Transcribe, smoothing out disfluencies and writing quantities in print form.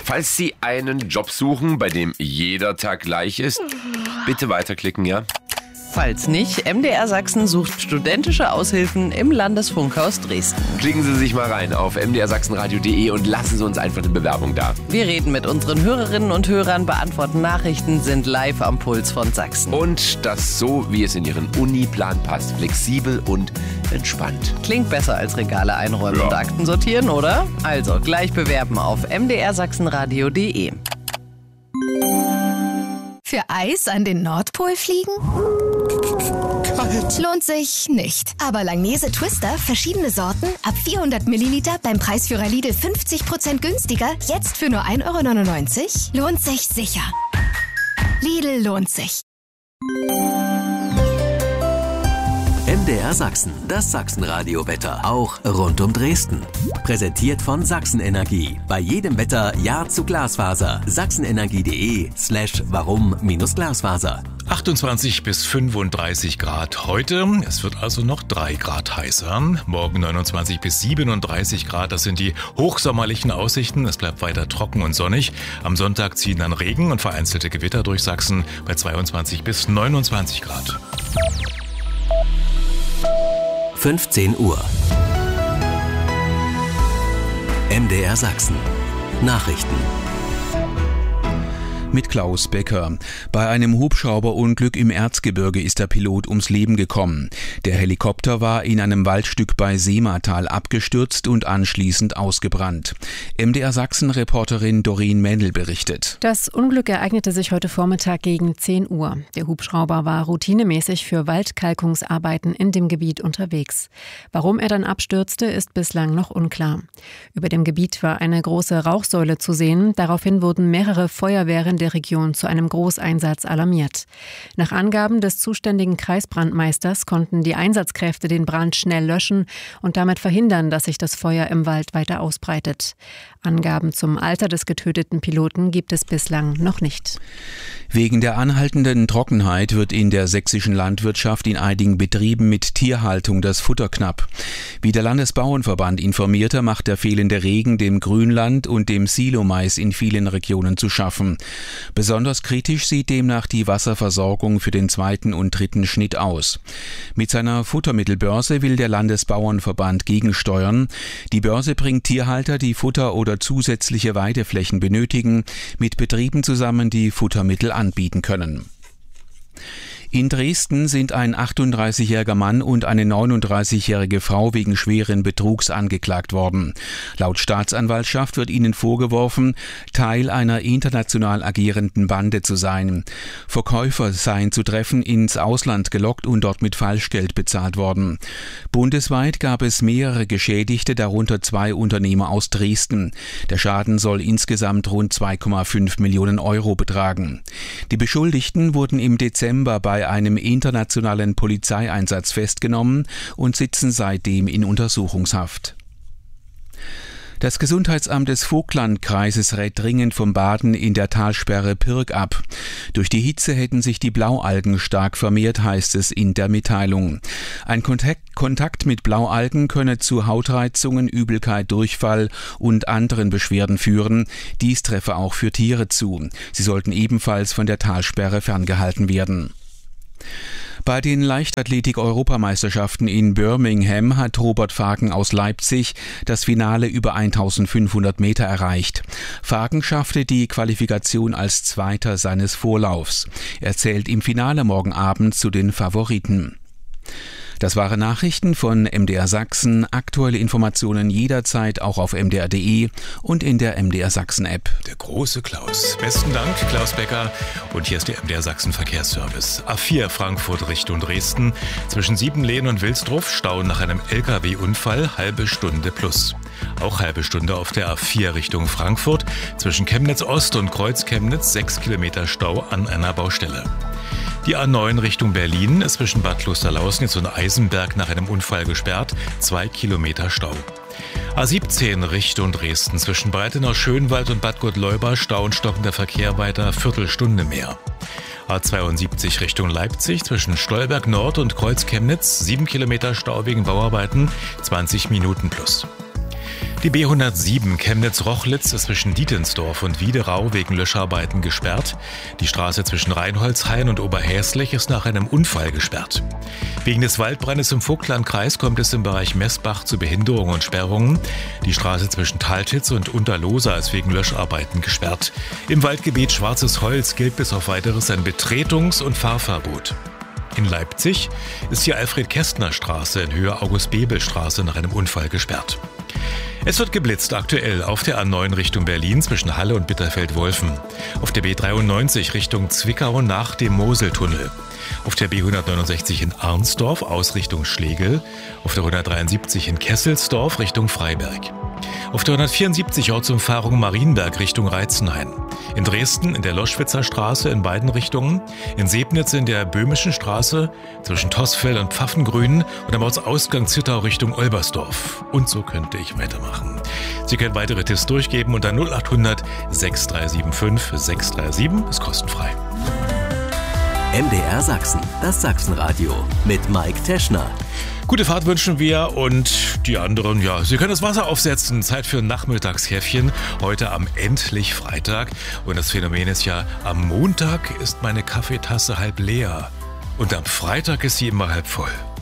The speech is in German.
Falls Sie einen Job suchen, bei dem jeder Tag gleich ist, bitte weiterklicken, ja? Falls nicht, MDR Sachsen sucht studentische Aushilfen im Landesfunkhaus Dresden. Klicken Sie sich mal rein auf mdrsachsenradio.de und lassen Sie uns einfach eine Bewerbung da. Wir reden mit unseren Hörerinnen und Hörern, beantworten Nachrichten, sind live am Puls von Sachsen. Und das so, wie es in Ihren Uniplan passt. Flexibel und entspannt. Klingt besser als Regale einräumen und Akten sortieren, oder? Also gleich bewerben auf mdrsachsenradio.de. Für Eis an den Nordpol fliegen? Kalt. Lohnt sich nicht. Aber Langnese Twister, verschiedene Sorten, ab 400 Milliliter beim Preisführer Lidl 50% günstiger, jetzt für nur 1,99 €? Lohnt sich sicher. Lidl lohnt sich. MDR Sachsen, das Sachsenradio-Wetter, auch rund um Dresden. Präsentiert von Sachsenenergie. Bei jedem Wetter Ja zu Glasfaser. sachsenenergie.de/warum-Glasfaser. 28 bis 35 Grad heute. Es wird also noch 3 Grad heißer. Morgen 29 bis 37 Grad. Das sind die hochsommerlichen Aussichten. Es bleibt weiter trocken und sonnig. Am Sonntag ziehen dann Regen und vereinzelte Gewitter durch Sachsen bei 22 bis 29 Grad. 15 Uhr. MDR Sachsen. Nachrichten. Mit Klaus Becker. Bei einem Hubschrauberunglück im Erzgebirge ist der Pilot ums Leben gekommen. Der Helikopter war in einem Waldstück bei Seematal abgestürzt und anschließend ausgebrannt. MDR Sachsen-Reporterin Doreen Mendel berichtet. Das Unglück ereignete sich heute Vormittag gegen 10 Uhr. Der Hubschrauber war routinemäßig für Waldkalkungsarbeiten in dem Gebiet unterwegs. Warum er dann abstürzte, ist bislang noch unklar. Über dem Gebiet war eine große Rauchsäule zu sehen. Daraufhin wurden mehrere Feuerwehren der Region zu einem Großeinsatz alarmiert. Nach Angaben des zuständigen Kreisbrandmeisters konnten die Einsatzkräfte den Brand schnell löschen und damit verhindern, dass sich das Feuer im Wald weiter ausbreitet. Angaben zum Alter des getöteten Piloten gibt es bislang noch nicht. Wegen der anhaltenden Trockenheit wird in der sächsischen Landwirtschaft in einigen Betrieben mit Tierhaltung das Futter knapp. Wie der Landesbauernverband informierte, macht der fehlende Regen dem Grünland und dem Silomais in vielen Regionen zu schaffen. Besonders kritisch sieht demnach die Wasserversorgung für den 2. und 3. Schnitt aus. Mit seiner Futtermittelbörse will der Landesbauernverband gegensteuern. Die Börse bringt Tierhalter, die Futter oder zusätzliche Weideflächen benötigen, mit Betrieben zusammen, die Futtermittel anbieten können. In Dresden sind ein 38-jähriger Mann und eine 39-jährige Frau wegen schweren Betrugs angeklagt worden. Laut Staatsanwaltschaft wird ihnen vorgeworfen, Teil einer international agierenden Bande zu sein. Verkäufer seien zu Treffen ins Ausland gelockt und dort mit Falschgeld bezahlt worden. Bundesweit gab es mehrere Geschädigte, darunter 2 Unternehmer aus Dresden. Der Schaden soll insgesamt rund 2,5 Millionen € betragen. Die Beschuldigten wurden im Dezember bei einem internationalen Polizeieinsatz festgenommen und sitzen seitdem in Untersuchungshaft. Das Gesundheitsamt des Vogtlandkreises rät dringend vom Baden in der Talsperre Pirk ab. Durch die Hitze hätten sich die Blaualgen stark vermehrt, heißt es in der Mitteilung. Ein Kontakt mit Blaualgen könne zu Hautreizungen, Übelkeit, Durchfall und anderen Beschwerden führen. Dies treffe auch für Tiere zu. Sie sollten ebenfalls von der Talsperre ferngehalten werden. Bei den Leichtathletik-Europameisterschaften in Birmingham hat Robert Fagen aus Leipzig das Finale über 1500 Meter erreicht. Fagen schaffte die Qualifikation als Zweiter seines Vorlaufs. Er zählt im Finale morgen Abend zu den Favoriten. Das waren Nachrichten von MDR Sachsen. Aktuelle Informationen jederzeit auch auf mdr.de und in der MDR Sachsen App. Der große Klaus. Besten Dank, Klaus Becker. Und hier ist der MDR Sachsen Verkehrsservice. A4 Frankfurt Richtung Dresden. Zwischen Siebenlehn und Wilsdruff Stau nach einem LKW-Unfall, halbe Stunde plus. Auch halbe Stunde auf der A4 Richtung Frankfurt. Zwischen Chemnitz Ost und Kreuz Chemnitz 6 Kilometer Stau an einer Baustelle. Die A9 Richtung Berlin ist zwischen Bad Klosterlausnitz und Eisenberg nach einem Unfall gesperrt, 2 Kilometer Stau. A17 Richtung Dresden zwischen Breitenau Schönwald und Bad Gottleuba Stau und stockender Verkehr weiter, Viertelstunde mehr. A72 Richtung Leipzig zwischen Stolberg Nord und Kreuz Chemnitz 7 Kilometer Stau wegen Bauarbeiten, 20 Minuten plus. Die B107 Chemnitz-Rochlitz ist zwischen Dietensdorf und Wiederau wegen Löscharbeiten gesperrt. Die Straße zwischen Reinholzhain und Oberhäslich ist nach einem Unfall gesperrt. Wegen des Waldbrandes im Vogtlandkreis kommt es im Bereich Messbach zu Behinderungen und Sperrungen. Die Straße zwischen Taltitz und Unterlosa ist wegen Löscharbeiten gesperrt. Im Waldgebiet Schwarzes Holz gilt bis auf Weiteres ein Betretungs- und Fahrverbot. In Leipzig ist die Alfred-Kästner-Straße in Höhe August-Bebel-Straße nach einem Unfall gesperrt. Es wird geblitzt aktuell auf der A9 Richtung Berlin zwischen Halle und Bitterfeld-Wolfen. Auf der B93 Richtung Zwickau nach dem Moseltunnel. Auf der B169 in Arnsdorf aus Richtung Schlegel. Auf der 173 in Kesselsdorf Richtung Freiberg. Auf der 174 Ortsumfahrung Marienberg Richtung Reitzenhain. In Dresden in der Loschwitzer Straße in beiden Richtungen. In Sebnitz in der Böhmischen Straße zwischen Tossfeld und Pfaffengrün und am Ortsausgang Zittau Richtung Olbersdorf. Und so könnte ich weitermachen. Sie können weitere Tipps durchgeben unter 0800 6375 637. Ist kostenfrei. MDR Sachsen, das Sachsenradio mit Mike Teschner. Gute Fahrt wünschen wir und die anderen, ja, Sie können das Wasser aufsetzen. Zeit für ein Nachmittagshäffchen. Heute am endlich Freitag. Und das Phänomen ist ja, am Montag ist meine Kaffeetasse halb leer. Und am Freitag ist sie immer halb voll.